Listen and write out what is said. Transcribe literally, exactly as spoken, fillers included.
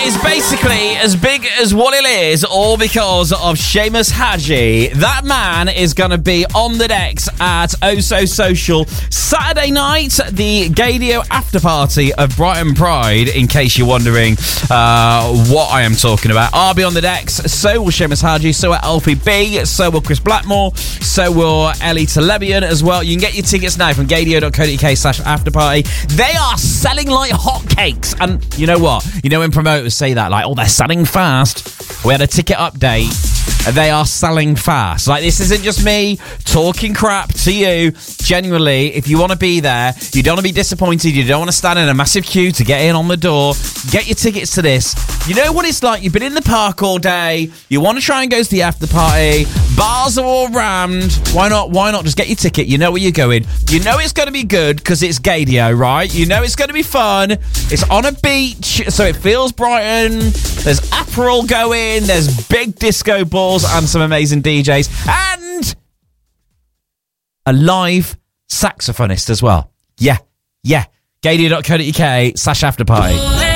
is basically as big as what it is, all because of Seamus Haji. That man is going to be on the decks at Oh So Social Saturday night, the Gaydio after party of Brighton Pride, in case you're wondering uh, what I am talking about. I'll be on the decks, so will Seamus Haji, so will Alfie B, so will Chris Blackmore, so will Ellie Telebian as well. You can get your tickets now from gaydio.co.uk slash after party. They are selling like hotcakes, and you know what? You know when promoters say that, like, oh, they're selling fast. We had a ticket update. They are selling fast. Like, this isn't just me talking crap to you. Genuinely, if you want to be there, you don't want to be disappointed, you don't want to stand in a massive queue to get in on the door, get your tickets to this. You know what it's like? You've been in the park all day, you want to try and go to the after party, bars are all rammed. Why not? Why not just get your ticket? You know where you're going. You know it's going to be good because it's Gaydio, right? You know it's going to be fun. It's on a beach, so it feels Brighton. There's Aperol going, there's big disco balls and some amazing D Js, and a live saxophonist as well. Yeah, yeah. Gaydio.co.uk slash after party.